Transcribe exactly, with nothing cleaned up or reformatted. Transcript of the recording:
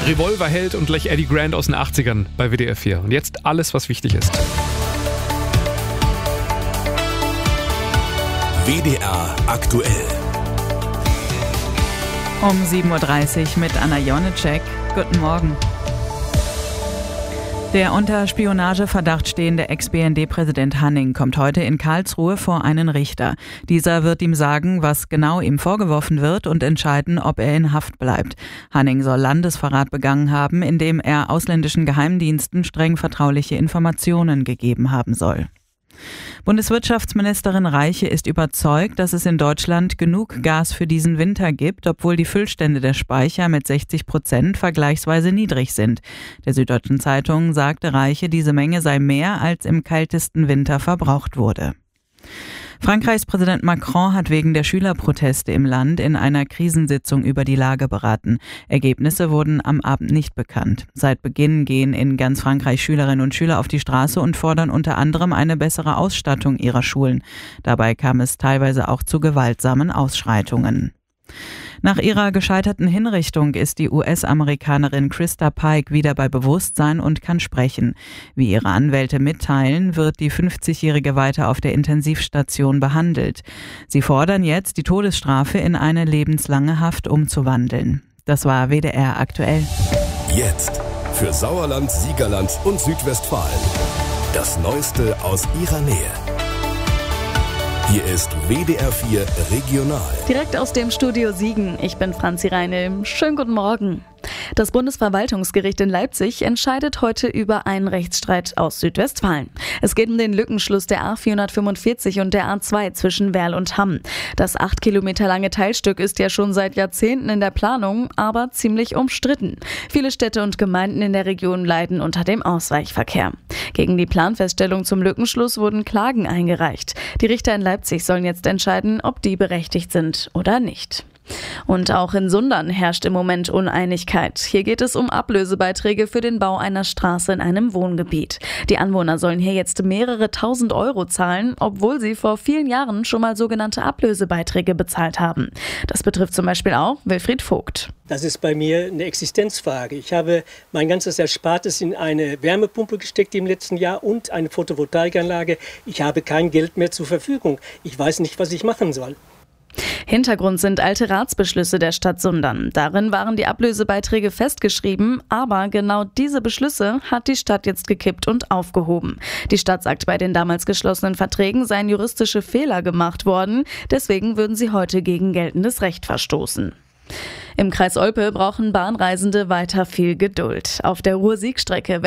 Revolverheld und gleich Eddie Grant aus den achtzigern bei W D R vier. Und jetzt alles, was wichtig ist. W D R aktuell. Um sieben Uhr dreißig mit Anna Jonecek. Guten Morgen. Der unter Spionageverdacht stehende Ex-B N D-Präsident Hanning kommt heute in Karlsruhe vor einen Richter. Dieser wird ihm sagen, was genau ihm vorgeworfen wird und entscheiden, ob er in Haft bleibt. Hanning soll Landesverrat begangen haben, indem er ausländischen Geheimdiensten streng vertrauliche Informationen gegeben haben soll. Bundeswirtschaftsministerin Reiche ist überzeugt, dass es in Deutschland genug Gas für diesen Winter gibt, obwohl die Füllstände der Speicher mit sechzig Prozent vergleichsweise niedrig sind. Der Süddeutschen Zeitung sagte Reiche, diese Menge sei mehr, als im kältesten Winter verbraucht wurde. Frankreichs Präsident Macron hat wegen der Schülerproteste im Land in einer Krisensitzung über die Lage beraten. Ergebnisse wurden am Abend nicht bekannt. Seit Beginn gehen in ganz Frankreich Schülerinnen und Schüler auf die Straße und fordern unter anderem eine bessere Ausstattung ihrer Schulen. Dabei kam es teilweise auch zu gewaltsamen Ausschreitungen. Nach ihrer gescheiterten Hinrichtung ist die U S-Amerikanerin Krista Pike wieder bei Bewusstsein und kann sprechen. Wie ihre Anwälte mitteilen, wird die fünfzigjährige weiter auf der Intensivstation behandelt. Sie fordern jetzt, die Todesstrafe in eine lebenslange Haft umzuwandeln. Das war W D R aktuell. Jetzt für Sauerland, Siegerland und Südwestfalen. Das Neueste aus ihrer Nähe. Hier ist W D R vier Regional. Direkt aus dem Studio Siegen. Ich bin Franzi Reinl. Schönen guten Morgen. Das Bundesverwaltungsgericht in Leipzig entscheidet heute über einen Rechtsstreit aus Südwestfalen. Es geht um den Lückenschluss der A vierhundertfünfundvierzig und der A zwei zwischen Werl und Hamm. Das acht Kilometer lange Teilstück ist ja schon seit Jahrzehnten in der Planung, aber ziemlich umstritten. Viele Städte und Gemeinden in der Region leiden unter dem Ausweichverkehr. Gegen die Planfeststellung zum Lückenschluss wurden Klagen eingereicht. Die Richter in Leipzig sollen jetzt entscheiden, ob die berechtigt sind oder nicht. Und auch in Sundern herrscht im Moment Uneinigkeit. Hier geht es um Ablösebeiträge für den Bau einer Straße in einem Wohngebiet. Die Anwohner sollen hier jetzt mehrere tausend Euro zahlen, obwohl sie vor vielen Jahren schon mal sogenannte Ablösebeiträge bezahlt haben. Das betrifft zum Beispiel auch Wilfried Vogt. Das ist bei mir eine Existenzfrage. Ich habe mein ganzes Erspartes in eine Wärmepumpe gesteckt im letzten Jahr und eine Photovoltaikanlage. Ich habe kein Geld mehr zur Verfügung. Ich weiß nicht, was ich machen soll. Hintergrund sind alte Ratsbeschlüsse der Stadt Sundern. Darin waren die Ablösebeiträge festgeschrieben, aber genau diese Beschlüsse hat die Stadt jetzt gekippt und aufgehoben. Die Stadt sagt, bei den damals geschlossenen Verträgen seien juristische Fehler gemacht worden. Deswegen würden sie heute gegen geltendes Recht verstoßen. Im Kreis Olpe brauchen Bahnreisende weiter viel Geduld. Auf der Ruhr-Sieg-Strecke